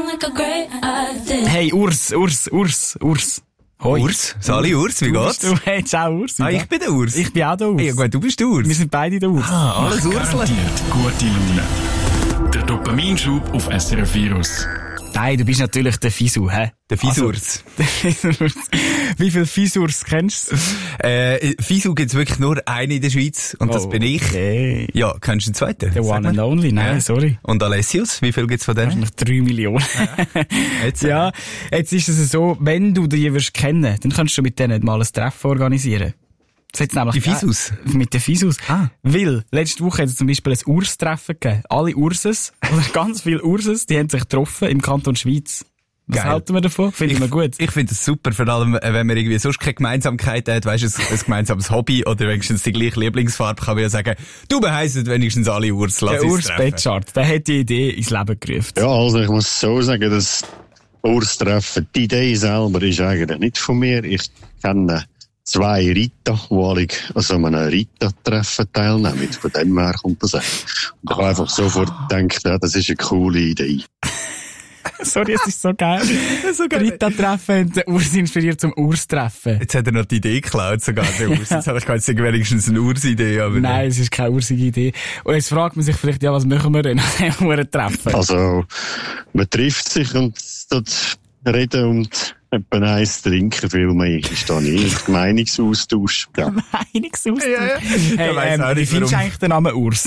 Hey, Urs. Hoi. Urs? Sali Urs, wie geht's? Du, hey, ciao Urs. Ich bin der Urs. Ich bin auch der Urs. Ja gut, du bist der Urs. Wir sind beide der Urs. Alles Ursle. Garantiert gute Laune. Der Dopaminschub auf SRF Virus. Nein, du bist natürlich der Fisu, hä? Der Fisurs. Der Fisurs. Wie viele Fisurs kennst du? Fisu gibt's wirklich nur einen in der Schweiz und das bin ich. Okay. Ja, kennst du den zweiten? Der One and Only, nein, Ja. sorry. Und Alessius, wie viel gibt's von dem? Wahrscheinlich 3 Millionen. Jetzt, Ja, jetzt ist es so, wenn du die wirst kennen, dann kannst du mit denen mal ein Treffen organisieren. Das hat's nämlich Die Fisus? Mit den Fisus. Ah. Weil, letzte Woche hat es zum Beispiel ein Urs-Treffen gegeben. Alle Urses, oder ganz viele Urses, die haben sich getroffen im Kanton Schweiz. Was Geil. halten wir davon? Finden wir gut. Ich finde es super, vor allem, wenn man irgendwie sonst keine Gemeinsamkeit hat, weisst du, ein gemeinsames Hobby oder wenigstens die gleiche Lieblingsfarbe, kann man ja sagen, du beheisst wenigstens alle Urs, lass Der uns Urs treffen. Betschart, der hat die Idee ins Leben gerufen. Ja, also ich muss so sagen, das Urs-Treffen, die Idee selber ist eigentlich nicht von mir. Ich kenne 2 Ritter, die alle an so einem Ritter-Treffen teilnehmen. Von dem her kommt das eigentlich. Und ich habe einfach sofort gedacht, ja, das ist eine coole Idee. Sorry, es ist so geil. So geil. Rita-Treffen und der Urs inspiriert zum Urs-Treffen. Jetzt hat er noch die Idee geklaut, sogar der Urs. Jetzt habe ich gedacht, es sei wenigstens eine Urs-Idee, aber. Nein, es ist keine ursige Idee. Und jetzt fragt man sich vielleicht, ja, was machen wir denn an diesem Treffen? Also, man trifft sich und dort reden und etwa eins trinken, viel mehr ist da nicht. Meinungsaustausch, ja. Meinungsaustausch. Ja. Der weiss auch Wie nicht, findest du warum. eigentlich den Namen Urs?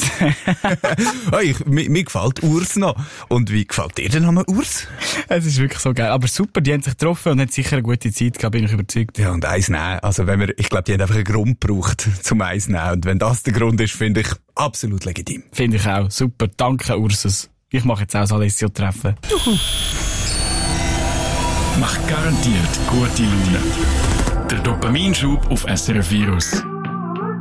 Mir gefällt Urs noch. Und wie gefällt dir der Name Urs? Es ist wirklich so geil. Aber super, die haben sich getroffen und haben sicher eine gute Zeit gehabt, bin ich überzeugt. Ja, und eins nehmen. Also, ich glaube, die haben einfach einen Grund gebraucht, zum eins nehmen. Und wenn das der Grund ist, finde ich absolut legitim. Finde ich auch. Super, danke Ursus. Ich mache jetzt auch das Alessio-Treffen. Macht garantiert gute Laune. Der Dopaminschub auf SRF Virus.